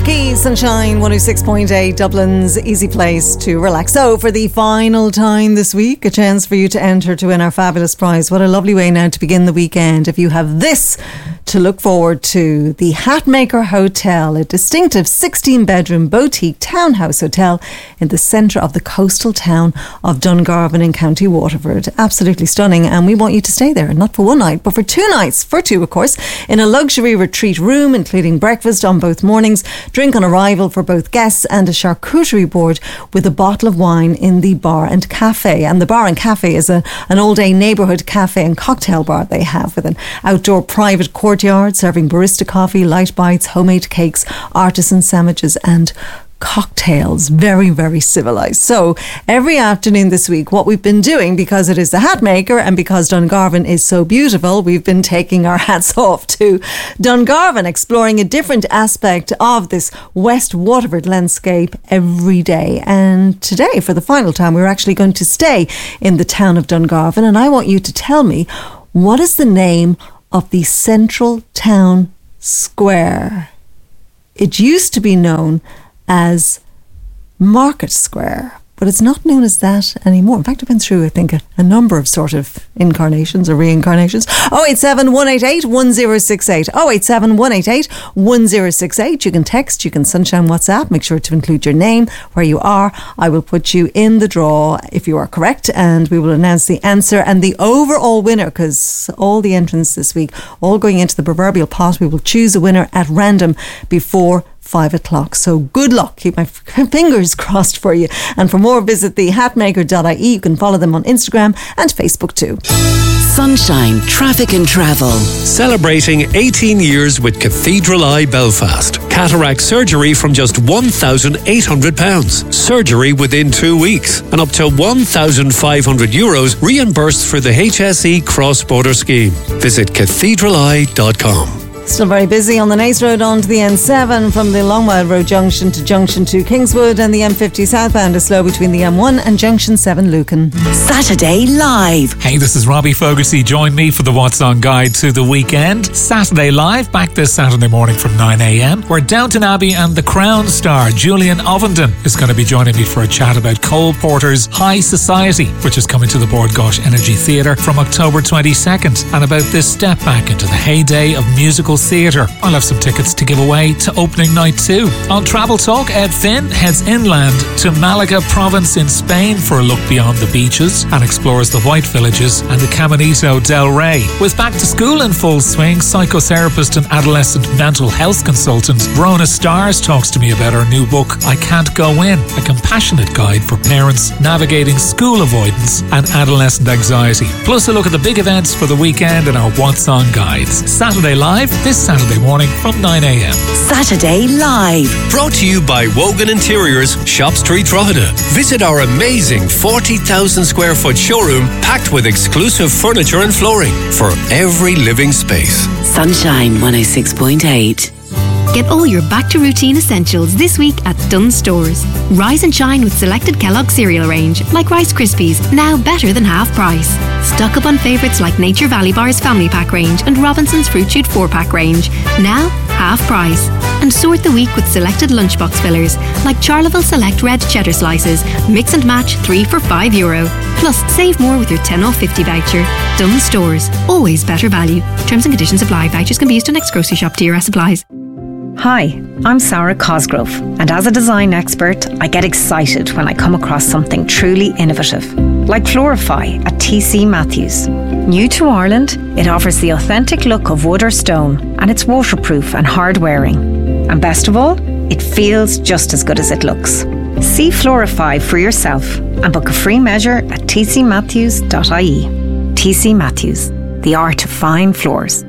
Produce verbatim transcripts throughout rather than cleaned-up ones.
Key, Sunshine one oh six point eight, Dublin's easy place to relax. So for the final time this week, a chance for you to enter to win our fabulous prize. What a lovely way now to begin the weekend if you have this to look forward to. The Hatmaker Hotel, a distinctive sixteen bedroom boutique townhouse hotel in the centre of the coastal town of Dungarvan in County Waterford. Absolutely stunning, and we want you to stay there, not for one night but for two nights, for two of course, in a luxury retreat room including breakfast on both mornings, drink on arrival for both guests, and a charcuterie board with a bottle of wine in the bar and cafe. And the bar and cafe is a, an all-day neighbourhood cafe and cocktail bar they have, with an outdoor private courtyard serving barista coffee, light bites, homemade cakes, artisan sandwiches and cocktails. Very, very civilised. So every afternoon this week, what we've been doing, because it is the Hatmaker and because Dungarvan is so beautiful, we've been taking our hats off to Dungarvan, exploring a different aspect of this West Waterford landscape every day. And today, for the final time, we're actually going to stay in the town of Dungarvan, and I want you to tell me, what is the name of the central town square? It used to be known as Market Square, but it's not known as that anymore. In fact, I've been through, I think, a, a number of sort of incarnations or reincarnations. oh eight seven, one eight eight, one oh six eight. oh eight seven, one eight eight, one oh six eight. You can text, you can Sunshine WhatsApp. Make sure to include your name, where you are. I will put you in the draw if you are correct, and we will announce the answer and the overall winner, because all the entrants this week, all going into the proverbial pot. We will choose a winner at random before five o'clock. So good luck. Keep my fingers crossed for you. And for more, visit the hatmaker dot I E. You can follow them on Instagram and Facebook too. Sunshine Traffic and Travel. Celebrating eighteen years with Cathedral Eye Belfast. Cataract surgery from just one thousand eight hundred pounds. Surgery within two weeks. And up to one thousand five hundred euros reimbursed for the H S E cross-border scheme. Visit cathedral eye dot com. Still very busy on the Naas Road onto the N seven from the Longmire Road junction to junction two Kingswood, and the M fifty southbound is slow between the M one and junction seven Lucan. Saturday Live. Hey, this is Robbie Fogarty. Join me for the What's On guide to the weekend. Saturday Live, back this Saturday morning from nine a.m, where Downton Abbey and The Crown star Julian Ovenden is going to be joining me for a chat about Cole Porter's High Society, which is coming to the Bord Gáis Energy Theatre from October twenty-second, and about this step back into the heyday of musical theatre. I'll have some tickets to give away to opening night too. On Travel Talk, Ed Finn heads inland to Malaga province in Spain for a look beyond the beaches and explores the white villages and the Caminito del Rey. With back to school in full swing, psychotherapist and adolescent mental health consultant Rona Stars talks to me about her new book, I Can't Go In, a compassionate guide for parents navigating school avoidance and adolescent anxiety. Plus a look at the big events for the weekend in our What's On guides. Saturday Live, this Saturday morning from nine a.m. Saturday Live. Brought to you by Wogan Interiors, Shop Street, Drogheda. Visit our amazing forty thousand square foot showroom packed with exclusive furniture and flooring for every living space. Sunshine one oh six point eight. Get all your back-to-routine essentials this week at Dunnes Stores. Rise and shine with selected Kellogg's cereal range, like Rice Krispies, now better than half price. Stock up on favourites like Nature Valley Bar's Family Pack range and Robinson's Fruit Shoot four pack range, now half price. And sort the week with selected lunchbox fillers, like Charleville Select Red Cheddar Slices, mix and match three for five euro. Plus, save more with your ten off fifty voucher. Dunnes Stores, always better value. Terms and conditions apply. Vouchers can be used to next grocery shop. T R S applies. Hi, I'm Sarah Cosgrove, and as a design expert, I get excited when I come across something truly innovative, like Florify at T C Matthews. New to Ireland, it offers the authentic look of wood or stone, and it's waterproof and hard wearing. And best of all, it feels just as good as it looks. See Florify for yourself and book a free measure at t c matthews dot I E. T C Matthews, the art of fine floors.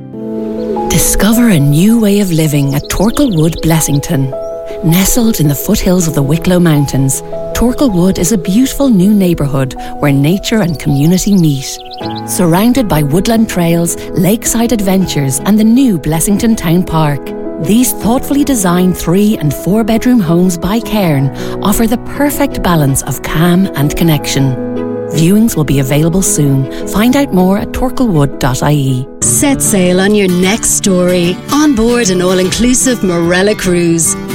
Discover a new way of living at Torklewood, Blessington. Nestled in the foothills of the Wicklow Mountains, Torklewood is a beautiful new neighbourhood where nature and community meet. Surrounded by woodland trails, lakeside adventures and the new Blessington Town Park, these thoughtfully designed three and four bedroom homes by Cairn offer the perfect balance of calm and connection. Viewings will be available soon. Find out more at torklewood dot I E. Set sail on your next story on board an all-inclusive Morella cruise.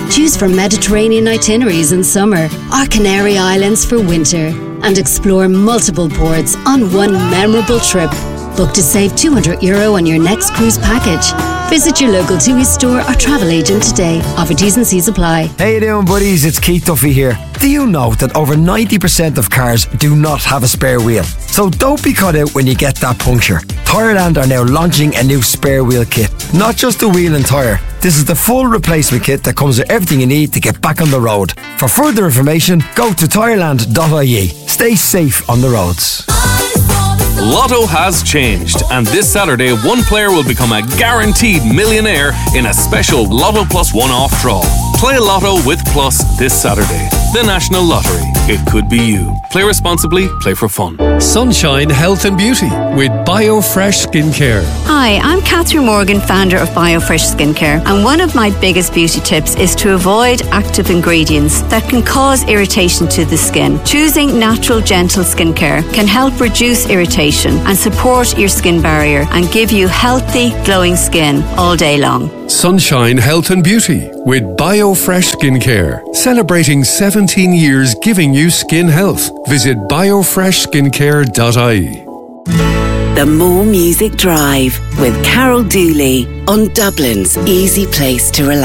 Choose from Mediterranean itineraries in summer or Canary Islands for winter and explore multiple ports on one memorable trip. Book to save two hundred euro on your next cruise package. Visit your local TUI store or travel agent today. Offer T's and C's apply. How you doing, buddies? It's Keith Duffy here. Do you know that over ninety percent of cars do not have a spare wheel? So don't be caught out when you get that puncture. Tyreland are now launching a new spare wheel kit. Not just a wheel and tyre. This is the full replacement kit that comes with everything you need to get back on the road. For further information, go to tyreland dot I E. Stay safe on the roads. Lotto has changed, and this Saturday, one player will become a guaranteed millionaire in a special Lotto Plus one-off draw. Play Lotto with Plus this Saturday. The National Lottery. It could be you. Play responsibly, play for fun. Sunshine Health and Beauty with BioFresh Skincare. Hi, I'm Catherine Morgan, founder of BioFresh Skincare, and one of my biggest beauty tips is to avoid active ingredients that can cause irritation to the skin. Choosing natural, gentle skincare can help reduce irritation and support your skin barrier and give you healthy, glowing skin all day long. Sunshine Health and Beauty with BioFresh Skincare. Celebrating seventeen years giving you skin health. Visit biofresh skincare dot I E. The More Music Drive with Carol Dooley on Dublin's easy place to relax.